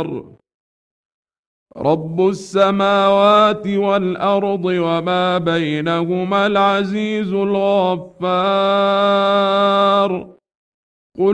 النار رب السماوات والأرض وما بينهما العزيز الغفار